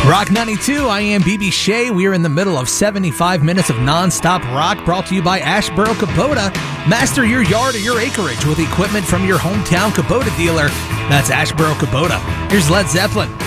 Rock 92, I am BB Shea. We are in the middle of 75 minutes of non-stop rock brought to you by Ashboro Kubota. Master your yard or your acreage with equipment from your hometown Kubota dealer. That's Ashboro Kubota. Here's Led Zeppelin.